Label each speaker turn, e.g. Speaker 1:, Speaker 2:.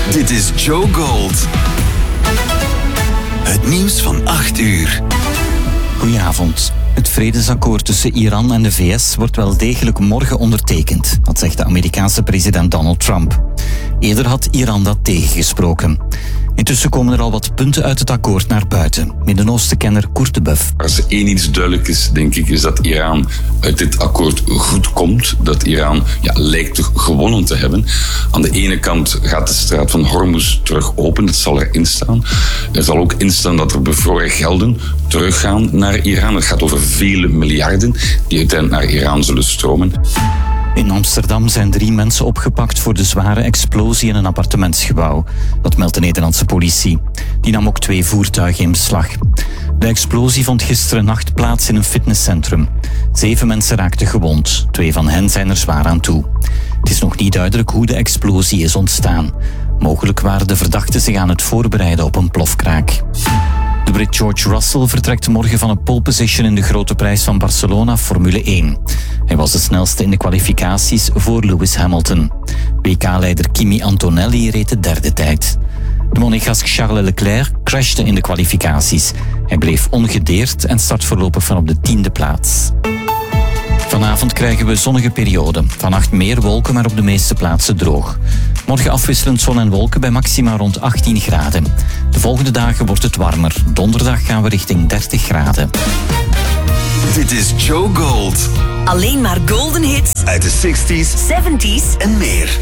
Speaker 1: Dit is Joe Gold. Het nieuws van 8 uur.
Speaker 2: Goedenavond. Het vredesakkoord tussen Iran en de VS wordt wel degelijk morgen ondertekend. Dat zegt de Amerikaanse president Donald Trump. Eerder had Iran dat tegengesproken. Intussen komen er al wat punten uit het akkoord naar buiten. Midden-Oosten-kenner Koert de Buff.
Speaker 3: Als er één iets duidelijk is, denk ik, is dat Iran uit dit akkoord goed komt. Dat Iran lijkt gewonnen te hebben. Aan de ene kant gaat de straat van Hormuz terug open. Dat zal erin staan. Er zal ook in staan dat er bevroren gelden teruggaan naar Iran. Het gaat over vele miljarden die uiteindelijk naar Iran zullen stromen.
Speaker 2: In Amsterdam zijn 3 mensen opgepakt voor de zware explosie in een appartementsgebouw. Dat meldt de Nederlandse politie. Die nam ook 2 voertuigen in beslag. De explosie vond gisteren nacht plaats in een fitnesscentrum. 7 mensen raakten gewond. 2 van hen zijn er zwaar aan toe. Het is nog niet duidelijk hoe de explosie is ontstaan. Mogelijk waren de verdachten zich aan het voorbereiden op een plofkraak. De Brit George Russell vertrekt morgen van een pole position in de grote prijs van Barcelona Formule 1. Hij was de snelste in de kwalificaties voor Lewis Hamilton. WK-leider Kimi Antonelli reed de 3e tijd. De Monegask Charles Leclerc crashte in de kwalificaties. Hij bleef ongedeerd en start voorlopig van op de 10e plaats. Vanavond krijgen we zonnige perioden. Vannacht meer wolken, maar op de meeste plaatsen droog. Morgen afwisselend zon en wolken bij maxima rond 18 graden. De volgende dagen wordt het warmer. Donderdag gaan we richting 30 graden.
Speaker 1: Dit is Joe Gold.
Speaker 4: Alleen maar golden hits
Speaker 1: Uit de 60s
Speaker 4: '70s
Speaker 1: en meer.